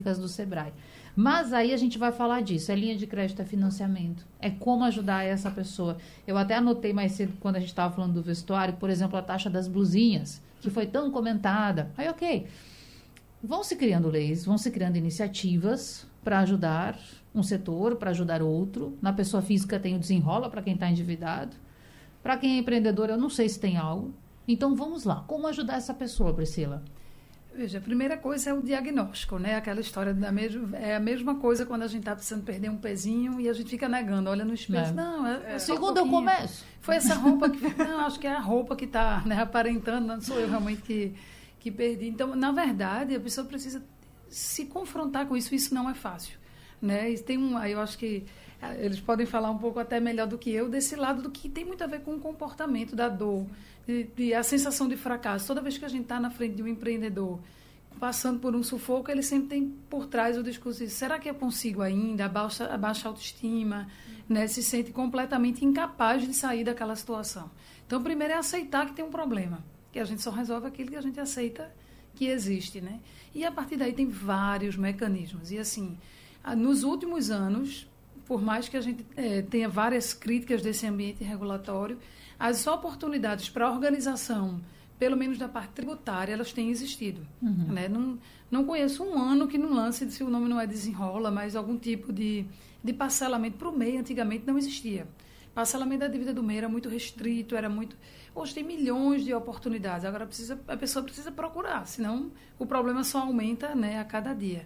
do Sebrae. Mas aí a gente vai falar disso, é linha de crédito, é financiamento, é como ajudar essa pessoa. Eu até anotei mais cedo, quando a gente estava falando do vestuário, por exemplo, a taxa das blusinhas, que foi tão comentada. Aí, ok, vão se criando leis, vão se criando iniciativas para ajudar um setor, para ajudar outro. Na pessoa física tem o desenrola para quem está endividado. Para quem é empreendedor, eu não sei se tem algo. Então, vamos lá. Como ajudar essa pessoa, Priscila? Veja, a primeira coisa é o diagnóstico, né? Aquela história é a mesma coisa quando a gente está precisando perder um pezinho e a gente fica negando, olha no espelho. Não, é só segundo eu começo. Foi essa roupa que... Não, acho que é a roupa que está, né, aparentando, não sou eu realmente que perdi. Então, na verdade, a pessoa precisa se confrontar com isso. Isso não é fácil, né? E tem eu acho que eles podem falar um pouco até melhor do que eu desse lado do que tem muito a ver com o comportamento da dor, de a sensação de fracasso. Toda vez que a gente está na frente de um empreendedor passando por um sufoco, ele sempre tem por trás o discurso de será que eu consigo ainda? Abaixa a autoestima, né? Se sente completamente incapaz de sair daquela situação. Então, primeiro é aceitar que tem um problema, que a gente só resolve aquilo que a gente aceita que existe, né? E a partir daí tem vários mecanismos. E assim, nos últimos anos, por mais que a gente tenha várias críticas desse ambiente regulatório, as oportunidades para a organização, pelo menos da parte tributária, elas têm existido. Né? Não conheço um ano que não lance, se o nome não é desenrola, mas algum tipo de parcelamento para o MEI, antigamente não existia. Parcelamento da dívida do MEI era muito restrito, era muito... Hoje tem milhões de oportunidades, agora a pessoa precisa procurar, senão o problema só aumenta, né, a cada dia.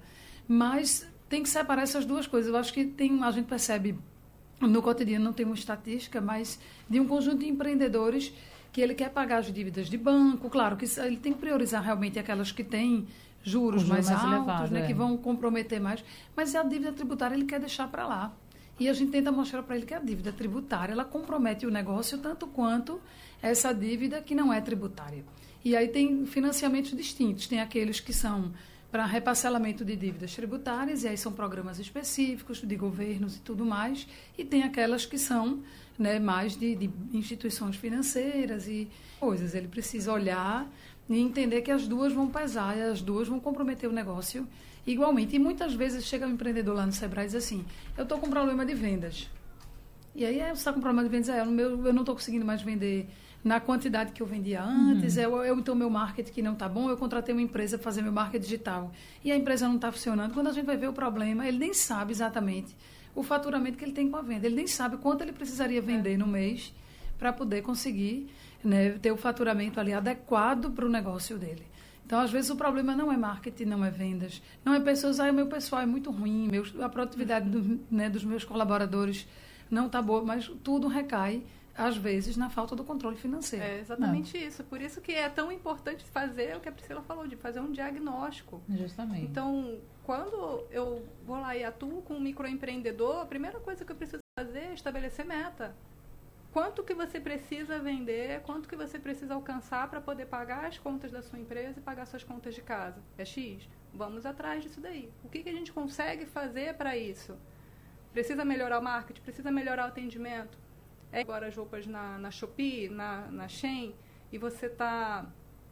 Mas tem que separar essas duas coisas. Eu acho que a gente percebe no cotidiano, não tem uma estatística, mas de um conjunto de empreendedores que ele quer pagar as dívidas de banco. Claro que ele tem que priorizar realmente aquelas que têm juros mais altos, elevado, né, que vão comprometer mais, mas a dívida tributária ele quer deixar para lá. E a gente tenta mostrar para ele que a dívida tributária ela compromete o negócio tanto quanto essa dívida que não é tributária. E aí tem financiamentos distintos. Tem aqueles que são para reparcelamento de dívidas tributárias, e aí são programas específicos de governos e tudo mais, e tem aquelas que são, né, mais de instituições financeiras e coisas. Ele precisa olhar e entender que as duas vão pesar, e as duas vão comprometer o negócio igualmente. E muitas vezes chega um empreendedor lá no Sebrae e diz assim, eu estou com problema de vendas. E aí, você está com problema de vendas? Eu não estou conseguindo mais vender na quantidade que eu vendia antes, então meu marketing que não está bom, eu contratei uma empresa para fazer meu marketing digital e a empresa não está funcionando. Quando a gente vai ver o problema, ele nem sabe exatamente o faturamento que ele tem com a venda, ele nem sabe quanto ele precisaria vender no mês para poder conseguir, né, ter o faturamento ali adequado para o negócio dele. Então, às vezes, o problema não é marketing, não é vendas, não é pessoas, o meu pessoal é muito ruim, a produtividade dos meus colaboradores não está boa, mas tudo recai às vezes, na falta do controle financeiro. É exatamente isso. Por isso que é tão importante fazer o que a Priscila falou, de fazer um diagnóstico. Justamente. Então, quando eu vou lá e atuo com um microempreendedor, a primeira coisa que eu preciso fazer é estabelecer meta. Quanto que você precisa vender, quanto que você precisa alcançar para poder pagar as contas da sua empresa e pagar suas contas de casa? É X? Vamos atrás disso daí. O que a gente consegue fazer para isso? Precisa melhorar o marketing? Precisa melhorar o atendimento? Agora as roupas na Shopee, na Shein, e você tá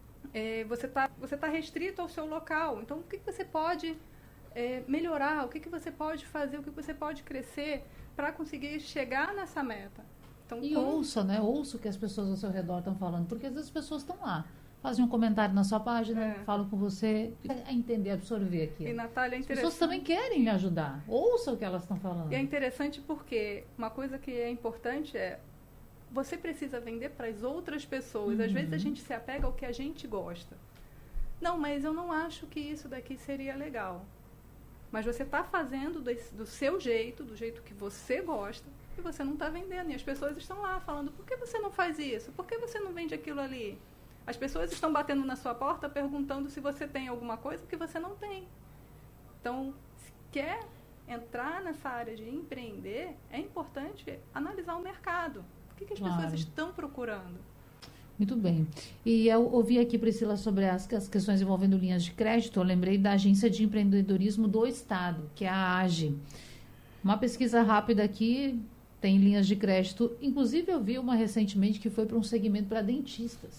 restrito ao seu local. Então, o que você pode melhorar? O que você pode fazer? O que você pode crescer para conseguir chegar nessa meta? Então, ouça, né? Ouça o que as pessoas ao seu redor estão falando, porque às vezes as pessoas estão lá, fazem um comentário na sua página, falam com você, a entender, absorver aquilo. E, Natália, as pessoas também querem lhe ajudar. Ouça o que elas estão falando. E é interessante porque uma coisa que é importante é você precisa vender para as outras pessoas. Às vezes a gente se apega ao que a gente gosta. Não, mas eu não acho que isso daqui seria legal. Mas você está fazendo do seu jeito, do jeito que você gosta, e você não está vendendo. E as pessoas estão lá falando, por que você não faz isso? Por que você não vende aquilo ali? As pessoas estão batendo na sua porta perguntando se você tem alguma coisa que você não tem. Então, se quer entrar nessa área de empreender, é importante analisar o mercado. O que as pessoas estão procurando? Muito bem. E eu ouvi aqui, Priscila, sobre as questões envolvendo linhas de crédito. Eu lembrei da Agência de Empreendedorismo do Estado, que é a AGE. Uma pesquisa rápida aqui, tem linhas de crédito. Inclusive, eu vi uma recentemente que foi para um segmento para dentistas.